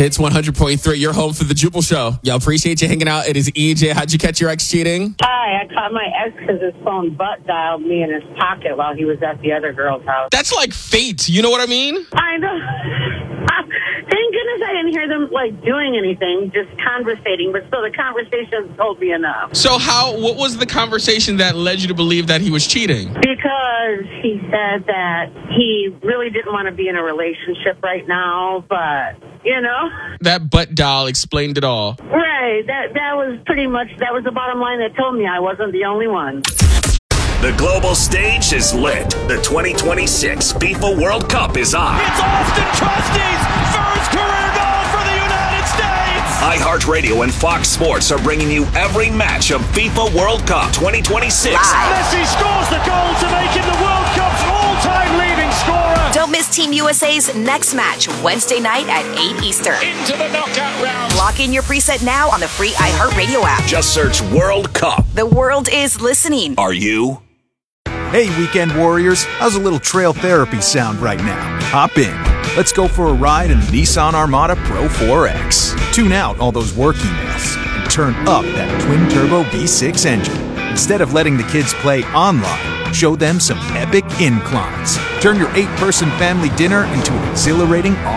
Hits 100.3, you're home for the Jubal Show. Yo, appreciate you hanging out. It is EJ. How'd you catch your ex cheating? Hi, I caught my ex because his phone butt dialed me in his pocket while he was at the other girl's house. That's like fate. You know what I mean? I know. Thank goodness I didn't hear them, doing anything, just conversating. But still, the conversation told me enough. So what was the conversation that led you to believe that he was cheating? Because he said that he really didn't want to be in a relationship right now, but, That butt dial explained it all. Right. That was pretty much, that was the bottom line that told me I wasn't the only one. The global stage is lit. The 2026 FIFA World Cup is on. It's Austin Trusty's first career goal for the United States. iHeartRadio and Fox Sports are bringing you every match of FIFA World Cup 2026. Messi scores the goal to make him the World Cup's all-time leading scorer. Don't miss Team USA's next match, Wednesday night at 8 Eastern. Into the knockout round. Lock in your preset now on the free iHeartRadio app. Just search World Cup. The world is listening. Are you? Hey, weekend warriors, how's a little trail therapy sound right now? Hop in. Let's go for a ride in the Nissan Armada Pro 4X. Tune out all those work emails and turn up that twin-turbo V6 engine. Instead of letting the kids play online, show them some epic inclines. Turn your 8-person family dinner into an exhilarating